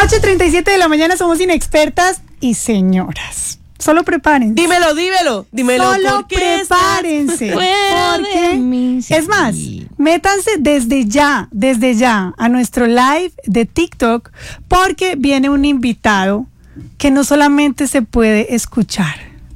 8:37 de la mañana, somos inexpertas y señoras. Solo prepárense. Dímelo. Solo prepárense. Porque, es más, métanse desde ya a nuestro live de TikTok, porque viene un invitado que no solamente se puede escuchar,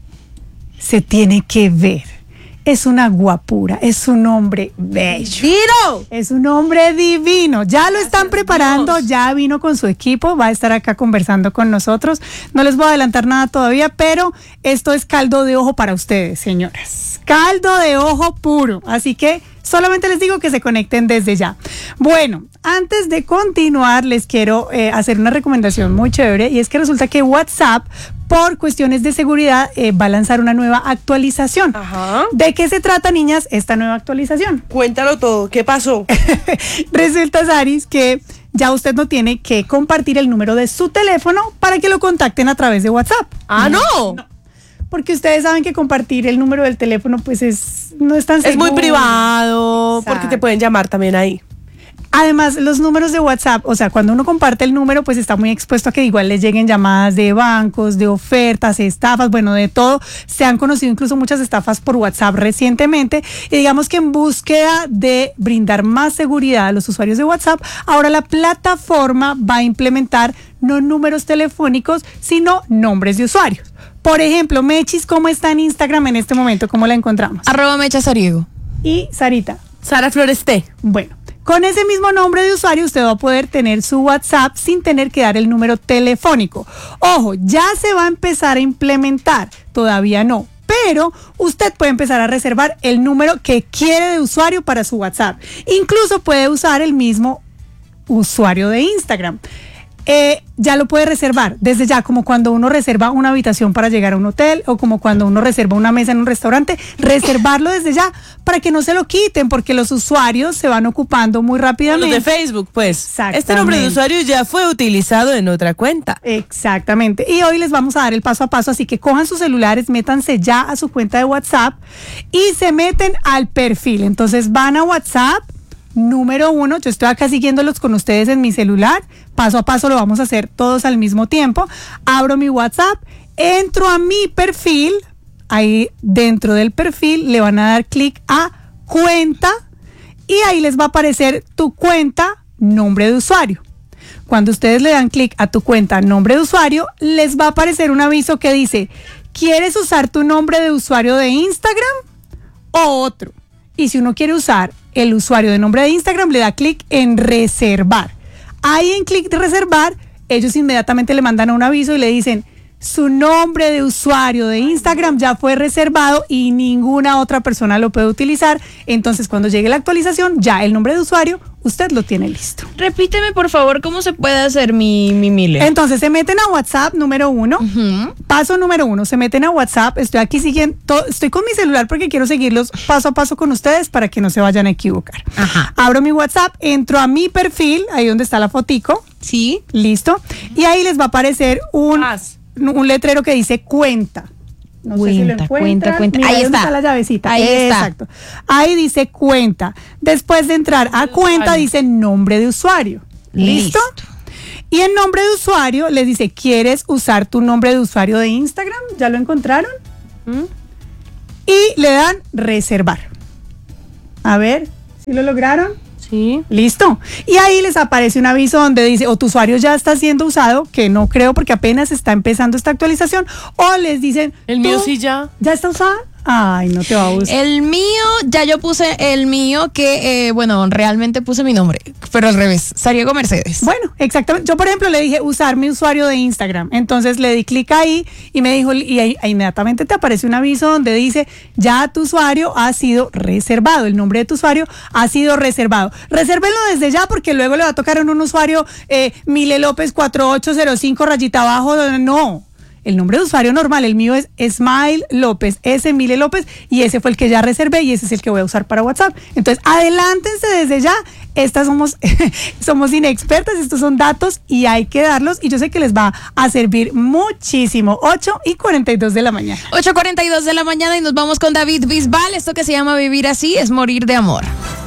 se tiene que ver. Es una guapura, es un hombre bello. ¡Tiro! Es un hombre divino. Ya lo están preparando, ya vino con su equipo, va a estar acá conversando con nosotros. No les voy a adelantar nada todavía, pero esto es caldo de ojo para ustedes, señoras. Caldo de ojo puro. Así que solamente les digo que se conecten desde ya. Bueno, antes de continuar, les quiero hacer una recomendación muy chévere, y es que resulta que WhatsApp, por cuestiones de seguridad, va a lanzar una nueva actualización. Ajá. ¿De qué se trata, niñas, esta nueva actualización? Cuéntalo todo, ¿qué pasó? Resulta, Saris, que ya usted no tiene que compartir el número de su teléfono para que lo contacten a través de WhatsApp. ¡Ah, no! Porque ustedes saben que compartir el número del teléfono pues no es tan seguro. Es muy privado, Exacto. porque te pueden llamar también ahí. Además, los números de WhatsApp, o sea, cuando uno comparte el número, pues está muy expuesto a que igual les lleguen llamadas de bancos, de ofertas, estafas, bueno, de todo. Se han conocido incluso muchas estafas por WhatsApp recientemente, y digamos que en búsqueda de brindar más seguridad a los usuarios de WhatsApp, ahora la plataforma va a implementar no números telefónicos, sino nombres de usuarios. Por ejemplo, Mechis, ¿cómo está en Instagram en este momento? ¿Cómo la encontramos? @mechasariego. Y Sarita. Sara Flores T. Bueno, con ese mismo nombre de usuario usted va a poder tener su WhatsApp sin tener que dar el número telefónico. Ojo, ya se va a empezar a implementar, todavía no, pero usted puede empezar a reservar el número que quiere de usuario para su WhatsApp. Incluso puede usar el mismo usuario de Instagram. Ya lo puede reservar desde ya, como cuando uno reserva una habitación para llegar a un hotel, o como cuando uno reserva una mesa en un restaurante, reservarlo desde ya para que no se lo quiten, porque los usuarios se van ocupando muy rápidamente. Los de Facebook, pues. Exactamente. Este nombre de usuario ya fue utilizado en otra cuenta. Exactamente. Y hoy les vamos a dar el paso a paso, así que cojan sus celulares, métanse ya a su cuenta de WhatsApp y se meten al perfil. Entonces van a WhatsApp. Número 1, yo estoy acá siguiéndolos con ustedes en mi celular, paso a paso lo vamos a hacer todos al mismo tiempo. Abro mi WhatsApp, entro a mi perfil, ahí dentro del perfil le van a dar clic a cuenta y ahí les va a aparecer tu cuenta, nombre de usuario. Cuando ustedes le dan clic a tu cuenta, nombre de usuario, les va a aparecer un aviso que dice: ¿quieres usar tu nombre de usuario de Instagram o otro? Y si uno quiere usar el usuario de nombre de Instagram, le da clic en reservar. Ahí en clic de reservar, ellos inmediatamente le mandan un aviso y le dicen: su nombre de usuario de Instagram ya fue reservado y ninguna otra persona lo puede utilizar. Entonces, cuando llegue la actualización, ya el nombre de usuario, usted lo tiene listo. Repíteme, por favor, ¿cómo se puede hacer mi Mile? Entonces, se meten a WhatsApp, número 1. Paso número 1, se meten a WhatsApp. Estoy aquí siguiendo, estoy con mi celular porque quiero seguirlos paso a paso con ustedes para que no se vayan a equivocar. Ajá. Abro mi WhatsApp, entro a mi perfil, ahí donde está la fotico. Sí. Listo. Y ahí les va a aparecer un letrero que dice cuenta. No sé si lo encuentran. Cuenta. Mira, Ahí ¿dónde está la llavecita? Ahí está. Exacto. Ahí dice cuenta. Después de entrar a cuenta dice nombre de usuario. ¿Listo? Y en nombre de usuario les dice: ¿quieres usar tu nombre de usuario de Instagram? ¿Ya lo encontraron? Y le dan reservar. A ver, ¿sí lo lograron? Sí. Listo. Y ahí les aparece un aviso donde dice: o tu usuario ya está siendo usado, que no creo porque apenas está empezando esta actualización, o les dicen: El mío sí ya. ¿Ya está usada? Ay, no te va a gustar. El mío, ya yo puse el mío que, realmente puse mi nombre, pero al revés, Sariego Mercedes. Bueno, exactamente. Yo, por ejemplo, le dije usar mi usuario de Instagram. Entonces le di clic ahí y me dijo, y ahí inmediatamente te aparece un aviso donde dice: ya tu usuario ha sido reservado. El nombre de tu usuario ha sido reservado. Resérvenlo desde ya, porque luego le va a tocar a un usuario Mile López 4805 rayita abajo. No. El nombre de usuario normal, el mío es Smile López, ese Mile López, y ese fue el que ya reservé y ese es el que voy a usar para WhatsApp. Entonces, adelántense desde ya. Estas somos inexpertas, estos son datos y hay que darlos, y yo sé que les va a servir muchísimo. 8:42 de la mañana. 8:42 de la mañana y nos vamos con David Bisbal. Esto que se llama Vivir Así es morir de amor.